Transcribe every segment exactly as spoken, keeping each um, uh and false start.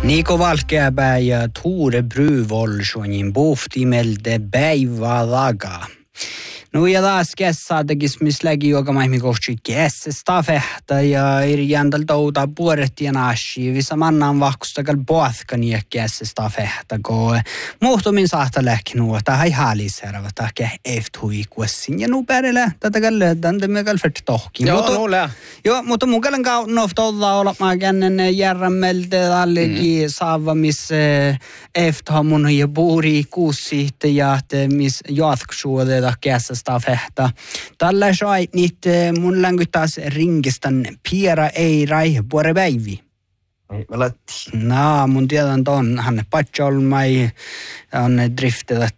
Niko Valkeapää ja Tuure Bryvolsonin puhtimelde päivälaga. No ja taas kässä tekis mis lägi joka maihmi kohti kässestä fehtä ja eri jändal touta puoret ja nashi. Vissa mannan vahkustakal puothkani ja kässestä fehtä, kun muhtumin saahta lähki nuota hai haalisärva tahke efthui kuessin. Ja nu pärillä tätä kallöydän tämä kalfert tohki. Joo, nu lää. Joo, mutta mun kallon kaunofta olla olla mä kännen järrämmeltä allegi saava, miss efthamun ja puuri kuussitte ja miss jatksuodeeda kässestä fehtä. Tällä sai niitä mun länkyttäis ringistän Piera Eirai puore päivi. Mä lätti. No, mun tiedän ton, hän patjolmai, on driftetat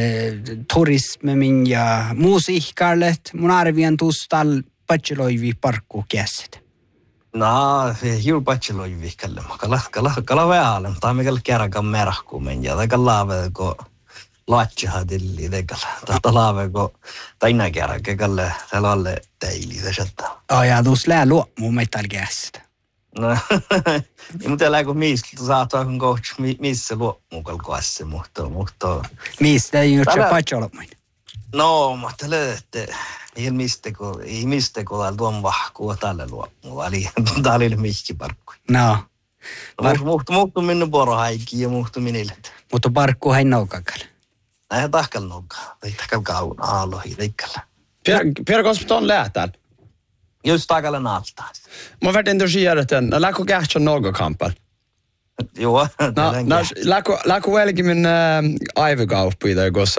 turismin ja musiikkarlet. Mun arvien tuustal patjeloivi parkku käsit. No, juuri patjeloivi kallema. Kala, kala, kala väälem. Tämä on kerran merkkumen ja tämä laave, kun laatsaha tilli tekellä. Tätä laave, kun taina kerran, kalle tälle teili tässä. Oh, ja tuus lää luo mun meitä käsit. No, mutta älä kun mistä saattaa kun kohti missä luo mukal koassa mutta mutta mistä ei nyt se patjolmai. No, mutta lötte ei mistä kun ei mistä kun täällä tuon vahkua tälle luo. Eli täällä oli mihki parkku. No. Mutta mutta minun porohaiki ja mutta minille. Mutta parkku hai noukakal. Ei tahkal noukaa. Ei tahkal kauna alohi leikkalla. Pierre Kospton lähtää. Just takalla naalta. Mä vertin tosiaan, että no läkko kähtsä noga kampal. Joo. No, no läkko läkko velki min aivokauppi tai kossa.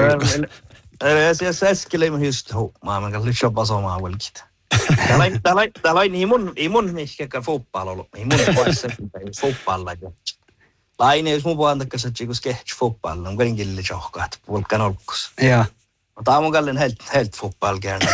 Se se äskeleim just ho, mä kan lyssna på samma velkit. Täällä täällä täällä ei mun ei mun mikä fotboll ollut. Ei mun päässä fotbolla. Laine jos mun vaan takassa chikus kehts fotboll. On kuitenkin lisähkaat volkan olkus. Joo. Tämä on kallen helt helt fotboll gärna.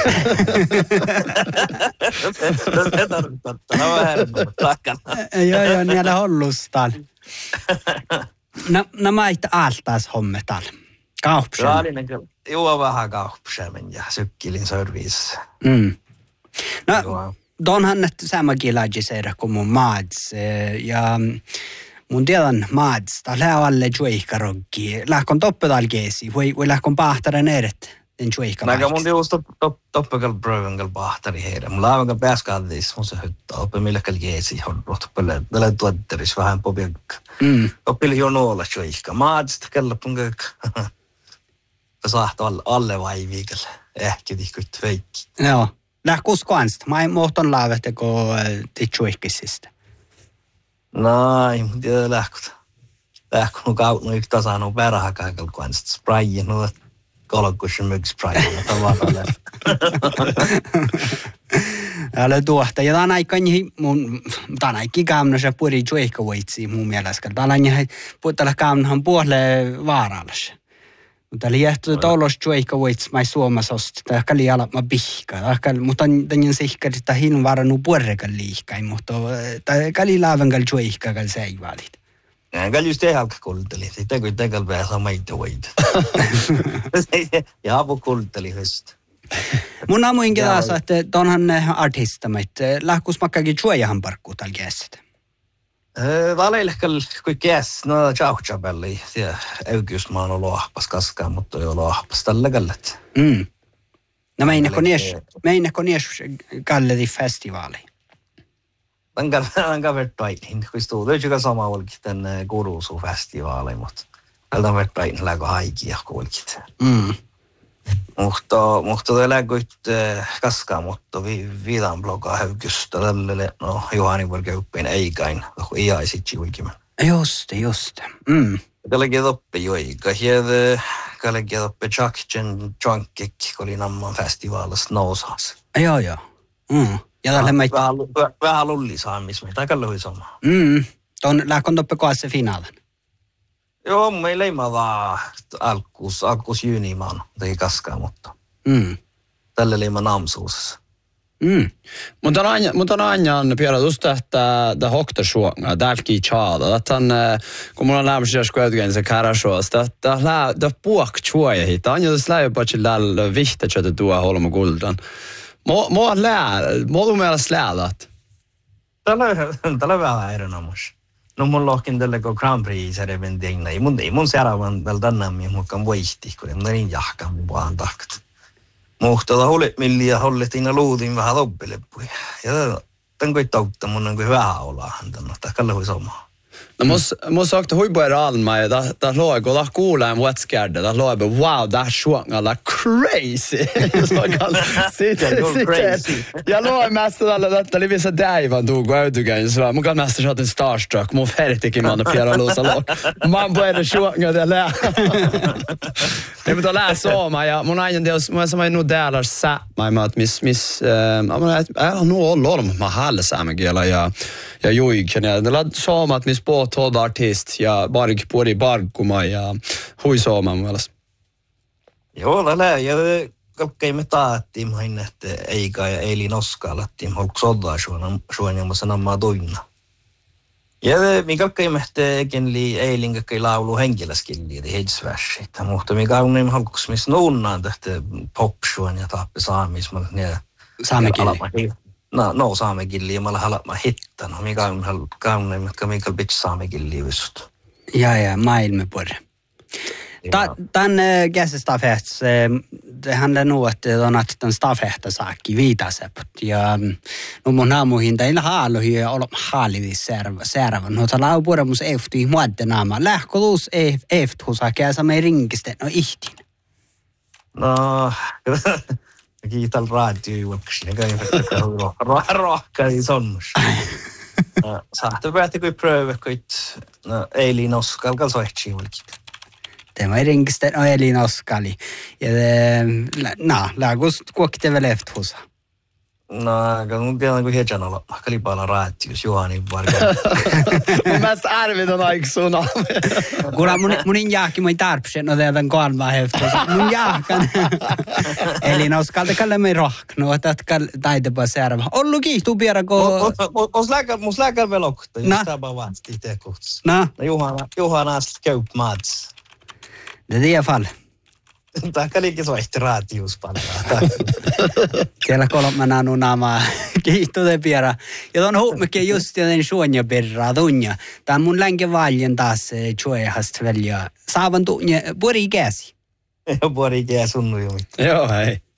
Det tarkoittaa, että on vähän takana. Joo, joo, niillä hollustal. No, no mä itse altaas hommetal. Kaupsen. Joo, vähän kaupsen ja sykkilin service. Mm. No, donhan että samakin lajiseera kuin mun maats. Ja mun tiedän maats, täällä on alle juoikaroggi. Lähkon toppetal keesi, voi, voi lähkon pahtaren eret. Den juoikaroggi. Näkö mun just toppekal brövengal pahtari heidän. Mulla on pääskaadis, mun se hyttää. Oppe millekal keesi, on rohtopelle. Tällä tuotteris vähän popiakka. Mm. Oppili jo noolla juoikka. Maats, kella punkak. Saahto alle vaiviikalla. Ehkä tihkyt feikki. Joo. Lähkuus kansta. Mä en muhton laavete, kun te juoikkisista. No, ei mun tiedä lähkut. Lähkun kautnu yksi tasanu perhakaikal kansta. Sprayin, no kolkusen myk sprayin. Tavallaan. Älä tuohta. Ja tämän aikaan mun, tämän aikaan kaamna se puri juoikka voitsi mun mielestä. Tämän aikaan puhutaan kaamnahan puolelle vaarallis. Mutta oli jähtu tollos juoikka voitsi mai suomasosta. Tämä oli alat mä pihka. Mutta tämän sihkari, että hin varanu puorekal liikai. Mutta tämä oli laavenkal juoikkakal seivalit. Ja just det halka kulteli. Sitä kun tekal päässä maita voit. Ja apu kulteli höst. Mun aamuinkin taas, että onhan artistamit. Lähkuus makkakin juojahan parkkuu tällä käsit. Valeillekal kui käs, no tjauhtsabelli. Ja äykyys mä oon ollut ahpas kaskaan, mutta ei ollut ahpas tällä kallet. Mm. No meinäkö nies kalleti festivaali? Tämän vertaihin, kun stuu löytyykö sama olkit tänne Kuruusu-festivaali, mutta tältä vertaihin läkö haikia kuulkit. Mm. Mutta, mutta te läköit kaskaa, mutta vi, viidan blogaa häykystä tälle, no Juhani voi käyppiin eikäin, kun iäisit juikimän. Just, just. Mm. Källäkin toppi joika, hiede, källäkin toppi Chuckchen Chunkik, kun oli namman festivaalissa nousas. Joo, joo. Mm. Ja tällä mä... Vähän, vähän lullisaamis, mitä kallu sama. Mm. Tuon lähkon toppe kohdassa finaalin. Joo, meillä ei mä vaan alkuus, alkuus jyynimaan teki kaskaa, mutta mm. tällä oli mä namsuusessa. Mm. Mutta on aina, mutta on aina Pierre just että det hokta suonga dälki chada att han kun mulla on lämmäs jos kuitenkin se karashosta että lä det puok chuoja hita on jo släy pachilla vihta chata tuo holma guldan. Mo mo lä mo du meillä slädat. Tällä tällä vähän erinomaisesti. no mun lohkin tälle kun Grand Prix se reventiin ei mun ei mun seuraavan tällä tänään mukaan voisti kun en niin jahkan vaan tahkat. Muhtoa huolet millia holletina luutin vähän loppuleppuja. Ja tämän kuin tautta mun on kuin vähän olahan tänne tahkalle hui somaa. No mus mus sagt hui börjar alma ja da da låg och da kola en wetskärde da låg wow där sjunga crazy så kan sitta crazy jag låg mest alla detta det visar Daivan tog ödugen så man kan nästan ha en starstruck mo färdig man och Pierre Losa lag man börjar sjunga det där det vill då läsa om ja mon en del som är nog där så mig med att miss miss ja men jag nog låt man hålla samma gela jag jag ju kan jag det sa om att miss på toda artist ja barg på det barguma ja hui så man väl. Joo, lällä ja kaikki me taattiin main että eikä ja Eilin Oskalattiin hok sodaa suona suona mä sanon mä toinna. Ja mi kaikki me teken li Eilin kaikki laulu henkilöskilli det hedsvärs että mutta mi kauneen hoks mis nunnaan tästä pop suona ja tappe saamis mä ne saamekilli. No, no saamekilli ja mä haluan hittaa. No, mikä on kauneen, mikä mikä pitää saamekilli vissut. Ja, ja, maailme på det. Tämän käsestafets, det handlar nog att det on att den stafetta saakki viitaseput. Ja no mun aamuihin teillä haaluhi ja olla haalivi serva serva. No tala on puremus efti muodde naama. Lähkolus efthus käsa me ringisten no ihtin. No, kiital radiojuoksin, eikä rohkaa ei sonnus. Sahte päätti kuin pröve, kun Eilin Oskalkal soihtiin olkit. Tämä ei ringisten no Eilin Oskali. Ja no, lääkus kuokkite vielä eftuhusa. No, kun tiedän, kun hiedän olla kalipalla raatius Juhanin varmaan. Mun mielestä arvit on aika suna. Kuule, munin jahki mun tarpsen, no teidän kolmaa heftuusa. Mun jahkan. Eli nouskalta kalle me rohknu, että taitapa serva. Ollu kiihtuu piera, kun... Mus läkär velokta, jos tämä vasti tekuts. No? Juhana köp mats. Det är det i fall. Tämä kalikin soihti raatius paljon. Siellä kolmana nunamaa kiihtuuden piera. Ja ton huumikin just joten suonja perraa tunja. Tämä mun länke valjen taas tjoehast välja. Saavan tunja puri käsi. Puri käsi unnu jo mitään. Joo, hei.